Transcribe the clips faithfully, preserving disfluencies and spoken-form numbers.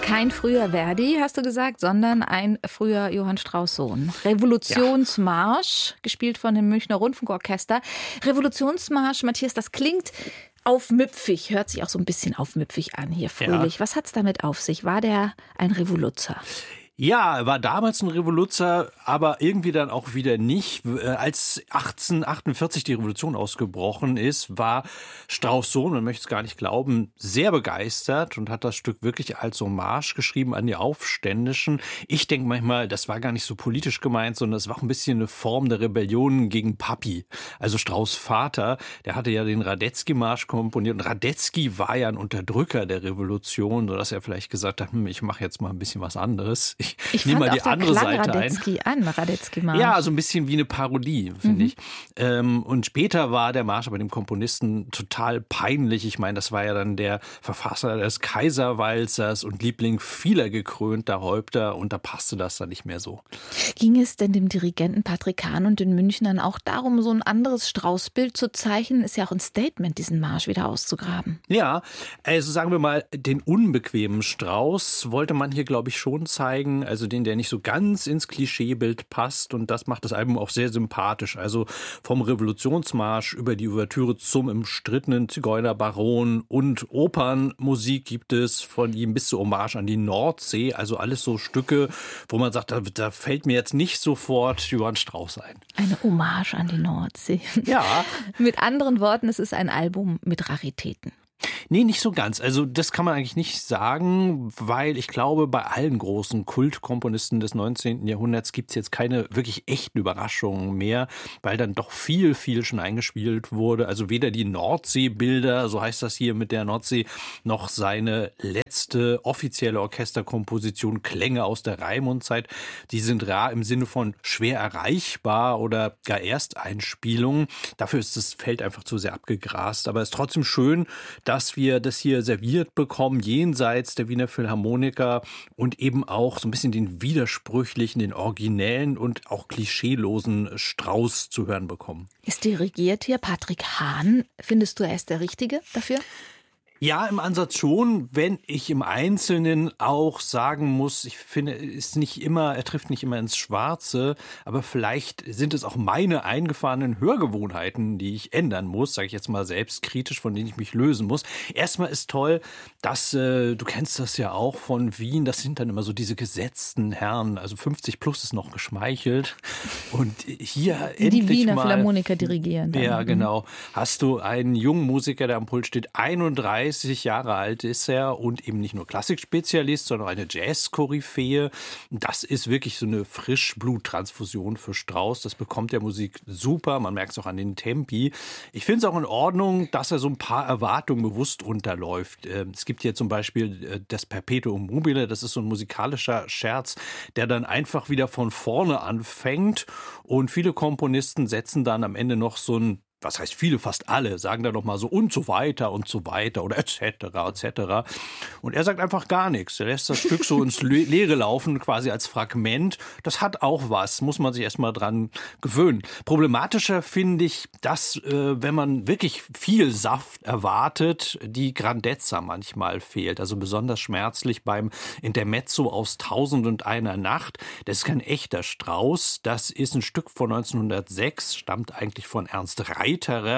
Kein früher Verdi, hast du gesagt, sondern ein früher Johann Strauss Sohn. Revolutionsmarsch, ja. Gespielt von dem Münchner Rundfunkorchester. Revolutionsmarsch, Matthias, das klingt aufmüpfig, hört sich auch so ein bisschen aufmüpfig an hier, fröhlich. Ja. Was hat's damit auf sich? War der ein Revoluzer? Ja, er war damals ein Revoluzer, aber irgendwie dann auch wieder nicht. Als achtzehnhundertachtundvierzig die Revolution ausgebrochen ist, war Strauss Sohn, man möchte es gar nicht glauben, sehr begeistert und hat das Stück wirklich als Hommage geschrieben an die Aufständischen. Ich denke manchmal, das war gar nicht so politisch gemeint, sondern es war auch ein bisschen eine Form der Rebellion gegen Papi. Also Strauss' Vater, der hatte ja den Radetzky-Marsch komponiert und Radetzky war ja ein Unterdrücker der Revolution, sodass er vielleicht gesagt hat, hm, ich mache jetzt mal ein bisschen was anderes. Ich, ich nehme mal fand die auch der andere Klang Seite Radetzky ein. an, Radetzky-Marsch. Ja, so ein bisschen wie eine Parodie, finde mhm. ich. Ähm, und später war der Marsch aber dem Komponisten total peinlich. Ich meine, das war ja dann der Verfasser des Kaiserwalzers und Liebling vieler gekrönter Häupter und da passte das dann nicht mehr so. Ging es denn dem Dirigenten Patrick Hahn und den Münchnern auch darum, so ein anderes Strauß-Bild zu zeichnen? Ist ja auch ein Statement, diesen Marsch wieder auszugraben. Ja, also sagen wir mal, den unbequemen Strauß wollte man hier, glaube ich, schon zeigen. Also den, der nicht so ganz ins Klischeebild passt. Und das macht das Album auch sehr sympathisch. Also vom Revolutionsmarsch über die Ouvertüre zum umstrittenen Zigeunerbaron und Opernmusik gibt es von ihm bis zur Hommage an die Nordsee. Also alles so Stücke, wo man sagt, da, da fällt mir jetzt nicht sofort Johann Strauss ein. Eine Hommage an die Nordsee. Ja. Mit anderen Worten, es ist ein Album mit Raritäten. Nee, nicht so ganz. Also das kann man eigentlich nicht sagen, weil ich glaube, bei allen großen Kultkomponisten des neunzehnten Jahrhunderts gibt es jetzt keine wirklich echten Überraschungen mehr, weil dann doch viel, viel schon eingespielt wurde. Also weder die Nordseebilder, so heißt das hier mit der Nordsee, noch seine letzte offizielle Orchesterkomposition Klänge aus der Raimundzeit. Die sind rar im Sinne von schwer erreichbar oder gar Ersteinspielungen. Dafür ist das Feld einfach zu sehr abgegrast. Aber es ist trotzdem schön, dass wir das hier serviert bekommen, jenseits der Wiener Philharmoniker und eben auch so ein bisschen den widersprüchlichen, den originellen und auch klischeelosen Strauss zu hören bekommen. Es dirigiert hier Patrick Hahn. Findest du, er ist der Richtige dafür? Ja, im Ansatz schon, wenn ich im Einzelnen auch sagen muss, ich finde, ist nicht immer, er trifft nicht immer ins Schwarze, aber vielleicht sind es auch meine eingefahrenen Hörgewohnheiten, die ich ändern muss, sage ich jetzt mal selbstkritisch, von denen ich mich lösen muss. Erstmal ist toll, dass, äh, du kennst das ja auch von Wien, das sind dann immer so diese gesetzten Herren, also fünfzig plus ist noch geschmeichelt und hier die endlich Wiener mal, Philharmoniker dirigieren. Dann. Ja, genau, hast du einen jungen Musiker, der am Pult steht, einunddreißig Jahre alt ist er und eben nicht nur Klassikspezialist, sondern eine Jazz-Koryphäe. Das ist wirklich so eine Frischbluttransfusion für Strauss. Das bekommt der Musik super. Man merkt es auch an den Tempi. Ich finde es auch in Ordnung, dass er so ein paar Erwartungen bewusst unterläuft. Es gibt hier zum Beispiel das Perpetuum mobile. Das ist so ein musikalischer Scherz, der dann einfach wieder von vorne anfängt. Und viele Komponisten setzen dann am Ende noch so ein was heißt viele, fast alle, sagen da noch mal so und so weiter und so weiter oder et cetera et cetera. Und er sagt einfach gar nichts. Er lässt das Stück so ins Leere laufen, quasi als Fragment. Das hat auch was, muss man sich erstmal dran gewöhnen. Problematischer finde ich, dass, äh, wenn man wirklich viel Saft erwartet, die Grandezza manchmal fehlt. Also besonders schmerzlich beim Intermezzo aus Tausend und einer Nacht. Das ist kein echter Strauss. Das ist ein Stück von neunzehnhundertsechs, stammt eigentlich von Ernst Reiter.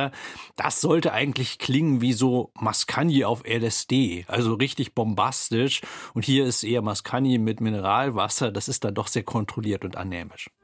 Das sollte eigentlich klingen wie so Mascagni auf L S D, also richtig bombastisch. Und hier ist eher Mascagni mit Mineralwasser. Das ist dann doch sehr kontrolliert und anämisch.